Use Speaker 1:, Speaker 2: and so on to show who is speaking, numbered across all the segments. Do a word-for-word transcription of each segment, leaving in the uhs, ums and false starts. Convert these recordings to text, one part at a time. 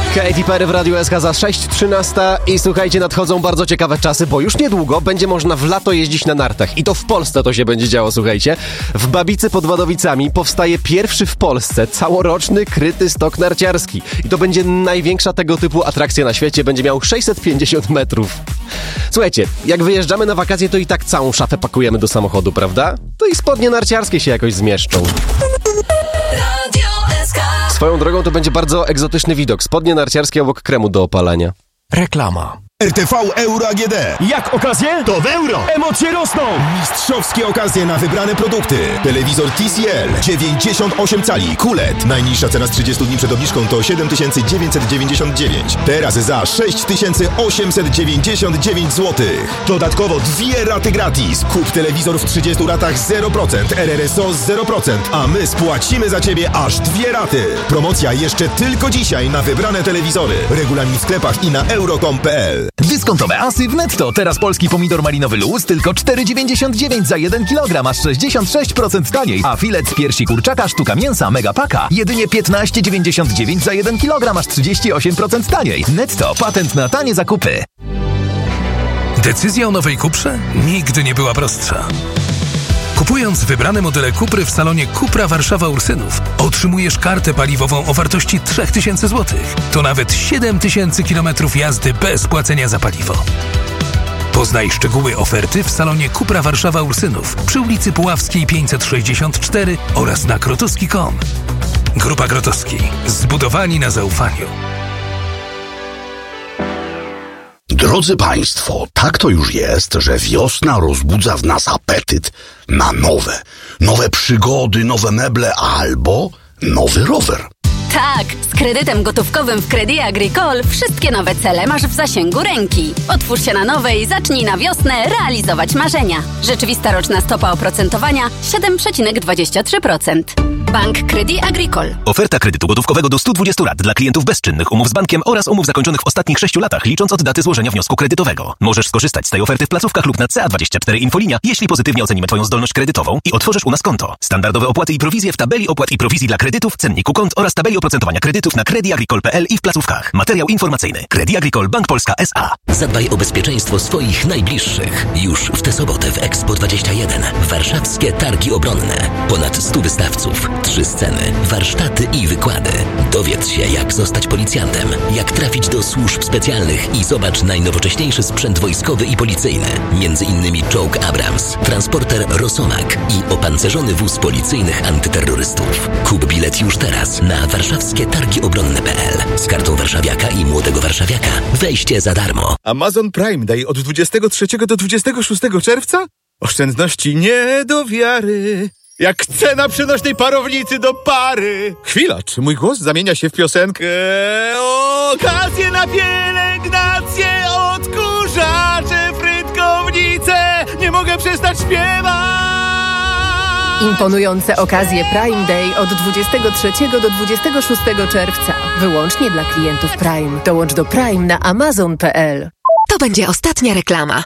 Speaker 1: Katy Perry w Radiu S K za sześć trzynaście i słuchajcie, nadchodzą bardzo ciekawe czasy, bo już niedługo będzie można w lato jeździć na nartach i to w Polsce to się będzie działo, słuchajcie. W Babicy pod Wadowicami powstaje pierwszy w Polsce całoroczny kryty stok narciarski i to będzie największa tego typu atrakcja na świecie, będzie miał sześćset pięćdziesiąt metrów. Słuchajcie, jak wyjeżdżamy na wakacje, to i tak całą szafę pakujemy do samochodu, prawda? To i spodnie narciarskie się jakoś zmieszczą. Swoją drogą to będzie bardzo egzotyczny widok. Spodnie narciarskie obok kremu do opalania.
Speaker 2: Reklama.
Speaker 3: R T V Euro A G D.
Speaker 2: Jak okazje?
Speaker 3: To w euro.
Speaker 2: Emocje rosną.
Speaker 3: Mistrzowskie okazje na wybrane produkty. Telewizor T C L dziewięćdziesiąt osiem cali Q L E D. Najniższa cena z trzydziestu dni przed obniżką to siedem tysięcy dziewięćset dziewięćdziesiąt dziewięć. Teraz za sześć tysięcy osiemset dziewięćdziesiąt dziewięć złotych. Dodatkowo dwie raty gratis. Kup telewizor w trzydziestu ratach zero procent, R R S O zero procent, a my spłacimy za Ciebie aż dwie raty. Promocja jeszcze tylko dzisiaj na wybrane telewizory. Regulamin w sklepach i na euro kropka com kropka p l.
Speaker 4: Dyskontowe asy w Netto. Teraz polski pomidor malinowy Luz tylko cztery dziewięćdziesiąt dziewięć za jeden kilogram, aż sześćdziesiąt sześć procent taniej. A filet z piersi kurczaka sztuka mięsa Megapaka jedynie piętnaście dziewięćdziesiąt dziewięć za jeden kilogram, aż trzydzieści osiem procent taniej. Netto. Patent na tanie zakupy.
Speaker 5: Decyzja o nowej Cuprze nigdy nie była prostsza. Kupując wybrane modele Cupry w salonie Cupra Warszawa Ursynów, otrzymujesz kartę paliwową o wartości trzy tysiące złotych. To nawet siedem tysięcy kilometrów jazdy bez płacenia za paliwo. Poznaj szczegóły oferty w salonie Cupra Warszawa Ursynów przy ulicy Puławskiej pięćset sześćdziesiąt cztery oraz na krotowski kropka com. Grupa Grotowski. Zbudowani na zaufaniu.
Speaker 6: Drodzy Państwo, tak to już jest, że wiosna rozbudza w nas apetyt na nowe, nowe przygody, nowe meble albo nowy rower.
Speaker 7: Tak, z kredytem gotówkowym w Crédit Agricole wszystkie nowe cele masz w zasięgu ręki. Otwórz się na nowe i zacznij na wiosnę realizować marzenia. Rzeczywista roczna stopa oprocentowania siedem przecinek dwadzieścia trzy procent. Bank Crédit Agricole.
Speaker 8: Oferta kredytu gotówkowego do stu dwudziestu lat dla klientów bezczynnych umów z bankiem oraz umów zakończonych w ostatnich sześciu latach, licząc od daty złożenia wniosku kredytowego. Możesz skorzystać z tej oferty w placówkach lub na C A dwadzieścia cztery Infolinia, jeśli pozytywnie ocenimy Twoją zdolność kredytową i otworzysz u nas konto. Standardowe opłaty i prowizje w tabeli opłat i prowizji dla kredytów, cenniku kont oraz tabeli oprocentowania kredytów na crédit agricole kropka p l i w placówkach. Materiał informacyjny. Crédit Agricole Bank Polska S A.
Speaker 9: Zadbaj o bezpieczeństwo swoich najbliższych. Już w tę sobotę w Expo dwadzieścia jeden. Warszawskie Targi Obronne. Ponad stu wystawców, trzy sceny, warsztaty i wykłady. Dowiedz się, jak zostać policjantem, jak trafić do służb specjalnych i zobacz najnowocześniejszy sprzęt wojskowy i policyjny. Między innymi czołg Abrams, transporter Rosomak i opancerzony wóz policyjnych antyterrorystów. Kup bilet już teraz na warszawskie targi obronne kropka p l. Z kartą warszawiaka i młodego warszawiaka wejście za darmo.
Speaker 10: Amazon Prime Day od dwudziestego trzeciego do dwudziestego szóstego czerwca? Oszczędności nie do wiary. Jak cena przenośnej parownicy do pary. Chwila, czy mój głos zamienia się w piosenkę? Okazje na pielęgnację, odkurzacze, frytkownice. Nie mogę przestać śpiewać.
Speaker 11: Imponujące okazje Prime Day od dwudziestego trzeciego do dwudziestego szóstego czerwca. Wyłącznie dla klientów Prime. Dołącz do Prime na amazon kropka p l.
Speaker 12: To będzie ostatnia reklama.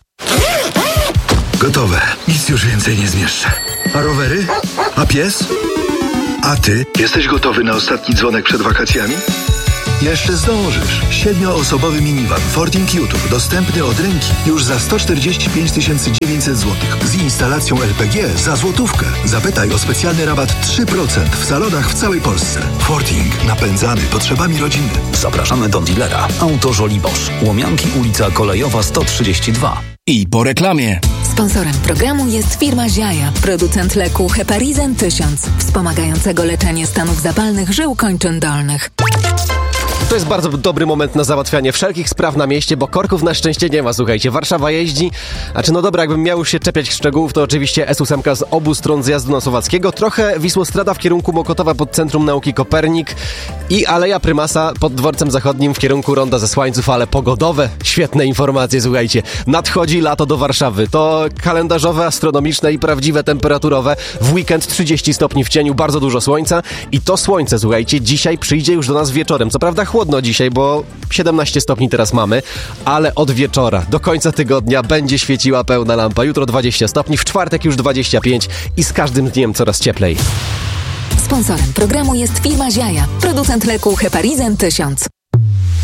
Speaker 13: Gotowe. Nic już więcej nie zmieszczę. A rowery? A pies? A ty? Jesteś gotowy na ostatni dzwonek przed wakacjami? Jeszcze zdążysz. Siedmioosobowy minivan Fording YouTube dostępny od ręki już za sto czterdzieści pięć tysięcy dziewięćset złotych z instalacją L P G za złotówkę. Zapytaj o specjalny rabat trzy procent w salonach w całej Polsce. Fording. Napędzany potrzebami rodziny.
Speaker 14: Zapraszamy do dealera. Auto Żoliborz. Łomianki, ulica Kolejowa sto trzydzieści dwa.
Speaker 2: I po reklamie.
Speaker 12: Sponsorem programu jest firma Ziaja, producent leku Heparizan tysiąc, wspomagającego leczenie stanów zapalnych żył kończyn dolnych.
Speaker 1: To jest bardzo dobry moment na załatwianie wszelkich spraw na mieście, bo korków na szczęście nie ma, słuchajcie. Warszawa jeździ. A czy no dobra, jakbym miał już się czepiać szczegółów, to oczywiście S ósem z obu stron zjazdu na Słowackiego, trochę Wisłostrada w kierunku Mokotowa pod Centrum Nauki Kopernik i Aleja Prymasa pod Dworcem Zachodnim w kierunku Ronda ze Słańców, ale pogodowe, świetne informacje, słuchajcie. Nadchodzi lato do Warszawy. To kalendarzowe, astronomiczne i prawdziwe temperaturowe. W weekend trzydzieści stopni w cieniu, bardzo dużo słońca i to słońce, słuchajcie, dzisiaj przyjdzie już do nas wieczorem. Co prawda chłodno dzisiaj, bo siedemnaście stopni teraz mamy, ale od wieczora do końca tygodnia będzie świeciła pełna lampa. Jutro dwadzieścia stopni, w czwartek już dwadzieścia pięć i z każdym dniem coraz cieplej.
Speaker 12: Sponsorem programu jest firma Ziaja, producent leku Heparizan tysiąc.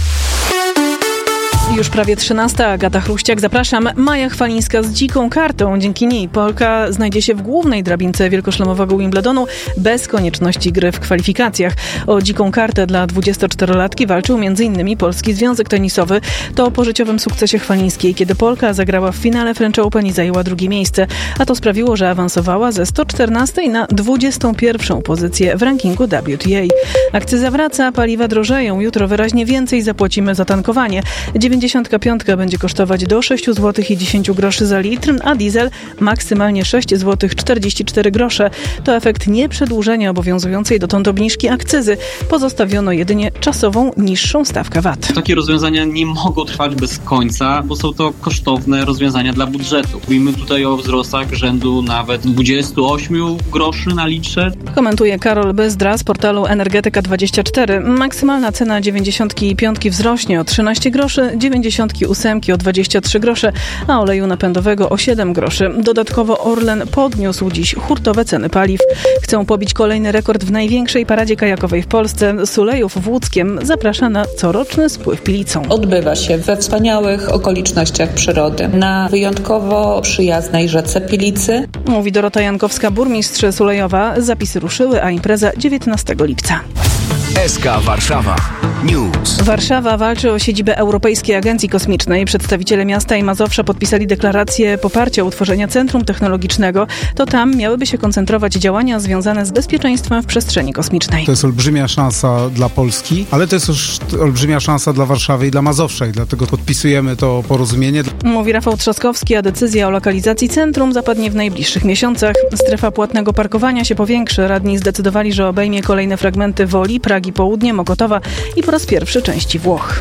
Speaker 15: Już prawie trzynasta, Agata Chruściak, zapraszam. Maja Chwalińska z dziką kartą. Dzięki niej Polka znajdzie się w głównej drabince wielkoszlemowego Wimbledonu bez konieczności gry w kwalifikacjach. O dziką kartę dla dwudziestoczterolatki walczył między innymi Polski Związek Tenisowy. To po życiowym sukcesie Chwalińskiej, kiedy Polka zagrała w finale French Open i zajęła drugie miejsce. A to sprawiło, że awansowała ze sto czternastej na dwudziestą pierwszą pozycję w rankingu W T A. Akcyza wraca, paliwa drożeją. Jutro wyraźnie więcej zapłacimy za tankowanie. dziewięćdziesiątka piątka będzie kosztować do sześć złotych i dziesięć groszy za litr, a diesel maksymalnie sześć złotych czterdzieści cztery grosze. To efekt nieprzedłużenia obowiązującej dotąd obniżki akcyzy. Pozostawiono jedynie czasową, niższą stawkę V A T.
Speaker 16: Takie rozwiązania nie mogą trwać bez końca, bo są to kosztowne rozwiązania dla budżetu. Mówimy tutaj o wzrostach rzędu nawet dwadzieścia osiem groszy na litrze.
Speaker 15: Komentuje Karol Bezdra z portalu Energetyka dwadzieścia cztery. Maksymalna cena dziewięćdziesiątki piątki wzrośnie o trzynaście groszy, dziewięćdziesiątki ósemki o dwadzieścia trzy grosze, a oleju napędowego o siedem groszy. Dodatkowo Orlen podniósł dziś hurtowe ceny paliw. Chcą pobić kolejny rekord w największej paradzie kajakowej w Polsce. Sulejów w Łódzkiem zaprasza na coroczny spływ Pilicą.
Speaker 17: Odbywa się we wspaniałych okolicznościach przyrody, na wyjątkowo przyjaznej rzece Pilicy.
Speaker 15: Mówi Dorota Jankowska, burmistrz Sulejowa. Zapisy ruszyły, a impreza dziewiętnastego lipca.
Speaker 2: S K Warszawa News.
Speaker 15: Warszawa walczy o siedzibę Europejskiej Agencji Kosmicznej. Przedstawiciele miasta i Mazowsza podpisali deklarację poparcia utworzenia Centrum Technologicznego. To tam miałyby się koncentrować działania związane z bezpieczeństwem w przestrzeni kosmicznej.
Speaker 18: To jest olbrzymia szansa dla Polski, ale to jest już olbrzymia szansa dla Warszawy i dla Mazowsza i dlatego podpisujemy to porozumienie.
Speaker 15: Mówi Rafał Trzaskowski, a decyzja o lokalizacji centrum zapadnie w najbliższych miesiącach. Strefa płatnego parkowania się powiększy. Radni zdecydowali, że obejmie kolejne fragmenty Woli, Pragi Południe, Mokotowa i po raz pierwszy części Włoch.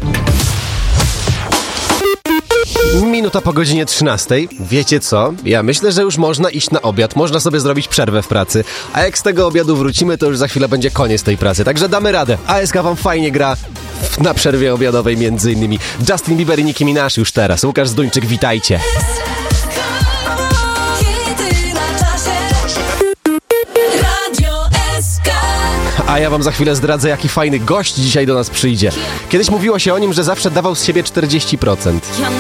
Speaker 1: Minuta po godzinie trzynastej. Wiecie co? Ja myślę, że już można iść na obiad. Można sobie zrobić przerwę w pracy. A jak z tego obiadu wrócimy, to już za chwilę będzie koniec tej pracy. Także damy radę. A S K wam fajnie gra na przerwie obiadowej między innymi. Justin Bieber i Nicki Minaj już teraz. Łukasz Zduńczyk, witajcie. A ja wam za chwilę zdradzę, jaki fajny gość dzisiaj do nas przyjdzie. Kiedyś mówiło się o nim, że zawsze dawał z siebie czterdzieści procent.